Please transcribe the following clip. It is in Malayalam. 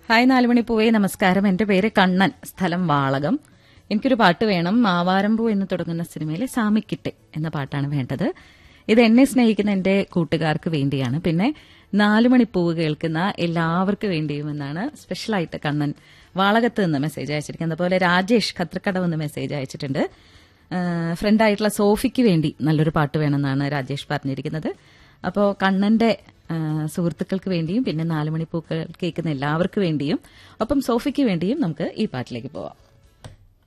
ഹായ് നാലുമണിപ്പൂവേ, നമസ്കാരം. എന്റെ പേര് കണ്ണൻ, സ്ഥലം വാളകം. എനിക്കൊരു പാട്ട് വേണം. മാവാരമ്പൂ എന്ന് തുടങ്ങുന്ന സിനിമയിലെ സാമിക്കിട്ടെ എന്ന പാട്ടാണ് വേണ്ടത്. ഇത് എന്നെ സ്നേഹിക്കുന്ന എന്റെ കൂട്ടുകാർക്ക് വേണ്ടിയാണ്. പിന്നെ നാലുമണിപ്പൂവ് കേൾക്കുന്ന എല്ലാവർക്കും വേണ്ടിയുമെന്നാണ് സ്പെഷ്യലായിട്ട് കണ്ണൻ വാളകത്ത് നിന്ന് മെസ്സേജ് അയച്ചിരിക്കുന്നത്. അതുപോലെ രാജേഷ് കത്രക്കടവ് നിന്ന് മെസ്സേജ് അയച്ചിട്ടുണ്ട്. ഫ്രണ്ടായിട്ടുള്ള സോഫിക്ക് വേണ്ടി നല്ലൊരു പാട്ട് വേണമെന്നാണ് രാജേഷ് പറഞ്ഞിരിക്കുന്നത്. അപ്പോൾ കണ്ണന്റെ സുഹൃത്തുക്കൾക്ക് വേണ്ടിയും പിന്നെ നാലുമണിപ്പൂക്കൾ കേൾക്കുന്ന എല്ലാവർക്കും വേണ്ടിയും ഒപ്പം സോഫിക്ക് വേണ്ടിയും നമുക്ക് ഈ പാട്ടിലേക്ക് പോവാം.